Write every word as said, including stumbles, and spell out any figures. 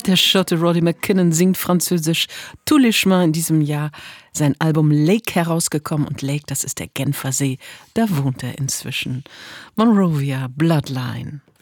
Der Schotte Roddy McKinnon singt französisch Tous les chemins in diesem Jahr. Sein Album Lake herausgekommen und Lake, das ist der Genfer See, da wohnt er inzwischen. Monrovia, Bloodline.